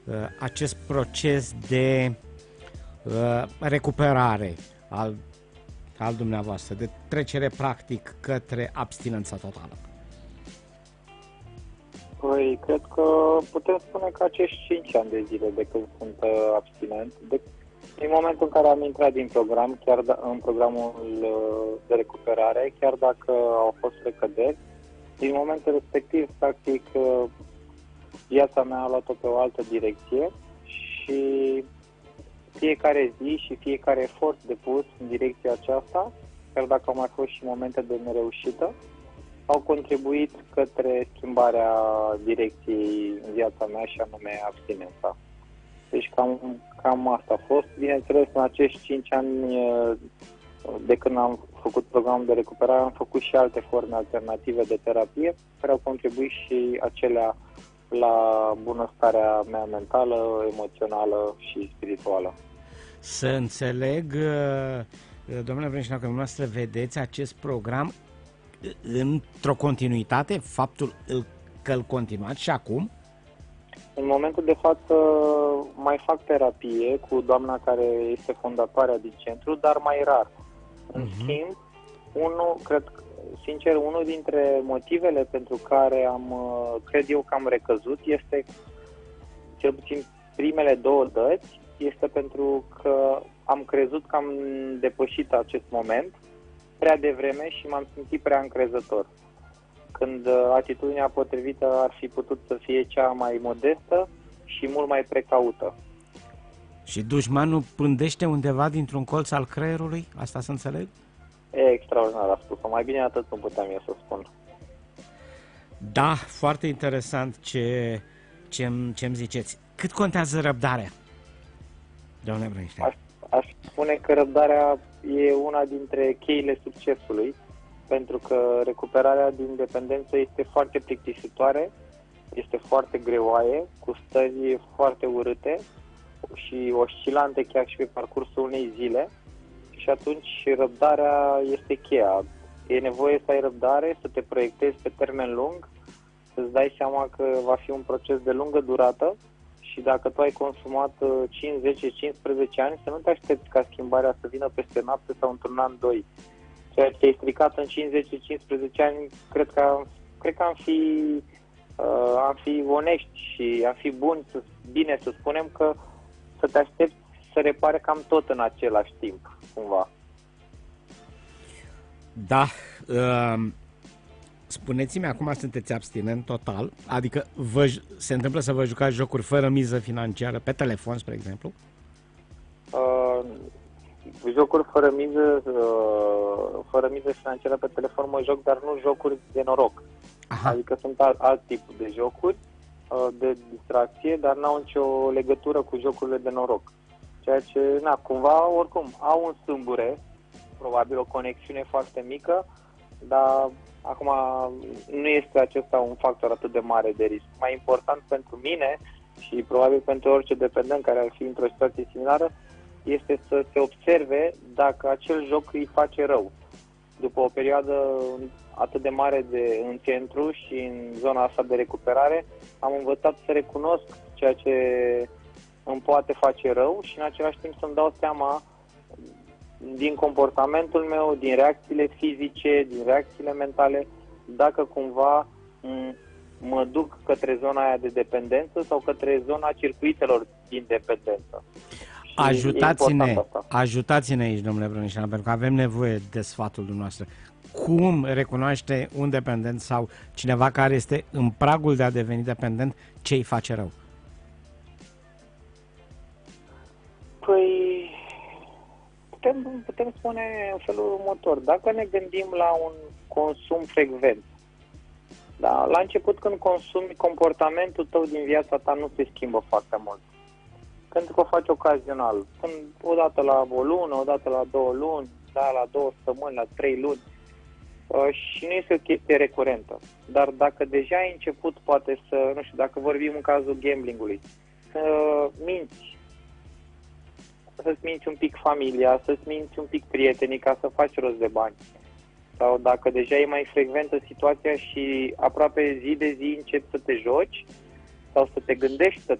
acest proces de recuperare al dumneavoastră, de trecere practic către abstinența totală? Păi, cred că putem spune că acești 5 ani de zile de când sunt abstinent, din momentul în care am intrat din program, în programul de recuperare, chiar dacă au fost recăderi, din momentul respectiv, practic, viața mea a luat-o pe o altă direcție și fiecare zi și fiecare efort depus în direcția aceasta, chiar dacă au mai fost și momente de nereușită, au contribuit către schimbarea direcției în viața mea și anume abstinența. Deci cam asta a fost. Bineînțeles, în acești 5 ani de când am făcut programul de recuperare, am făcut și alte forme alternative de terapie care au contribuit și acelea la bunăstarea mea mentală, emoțională și spirituală. Să înțeleg, domnule Brânșina, că dumneavoastră vedeți acest program într-o continuitate, faptul că îl continuați și acum? În momentul de față mai fac terapie cu doamna care este fondatoarea din centru, dar mai rar. În schimb, unul dintre motivele pentru care cred eu că am recăzut este, cel puțin primele 2 dăți, este pentru că am crezut că am depășit acest moment prea devreme și m-am simțit prea încrezător. Când atitudinea potrivită ar fi putut să fie cea mai modestă și mult mai precaută. Și dușmanul pândește undeva dintr-un colț al creierului? Asta să înțeleg? E extraordinar a spus-o. Mai bine atât nu puteam eu să spun. Da, foarte interesant ce-mi ziceți. Cât contează răbdarea, domnule Brânștein? Aș spune că răbdarea e una dintre cheile succesului, pentru că recuperarea din dependență este foarte plictisitoare, este foarte greoaie, cu stări foarte urâte și oscilante chiar și pe parcursul unei zile, și atunci răbdarea este cheia. E nevoie să ai răbdare, să te proiectezi pe termen lung, să-ți dai seama că va fi un proces de lungă durată și dacă tu ai consumat 5, 10, 15 ani, să nu te aștepți ca schimbarea să vină peste noapte sau într-un an, 2. Ceea ce ai stricat în 5, 10, 15 ani, cred că am fi onești și am fi buni, bine să spunem că să te aștepți să repare cam tot în același timp, cumva. Da, spuneți-mi, acum sunteți abstinent total, adică se întâmplă să vă jucați jocuri fără miză financiară pe telefon, spre exemplu? Jocuri fără miză financiară pe telefon mă joc, dar nu jocuri de noroc. Aha. Adică sunt alt tip de jocuri de distracție, dar n-au nicio legătură cu jocurile de noroc. Ceea ce, cumva, oricum, au un sâmbure, probabil o conexiune foarte mică, dar acum nu este acesta un factor atât de mare de risc. Mai important pentru mine și probabil pentru orice dependent care ar fi într-o situație similară este să se observe dacă acel joc îi face rău. După o perioadă atât de mare în centru și în zona asta de recuperare, am învățat să recunosc ceea ce îmi poate face rău și în același timp să-mi dau seama din comportamentul meu, din reacțiile fizice, din reacțiile mentale, dacă cumva mă duc către zona aia de dependență sau către zona circuitelor din dependență. Ajutați-ne aici, domnule Brânșina, pentru că avem nevoie de sfatul dumneavoastră. Cum recunoaște un dependent sau cineva care este în pragul de a deveni dependent ce îi face rău? Păi, putem spune în felul următor. Dacă ne gândim la un consum frecvent, da, la început când consumi, comportamentul tău din viața ta nu se schimbă foarte mult. Pentru că o faci ocazional. O dată la o lună, o dată la 2 luni, da, la 2 săptămâni, la 3 luni. Și nu este o chestie recurentă. Dar dacă deja ai început, poate să, nu știu, dacă vorbim în cazul gamblingului, să minți, să-ți minți un pic familia, să-ți minți un pic prietenii ca să faci rost de bani. Sau dacă deja e mai frecventă situația și aproape zi de zi începi să te joci sau să te gândești să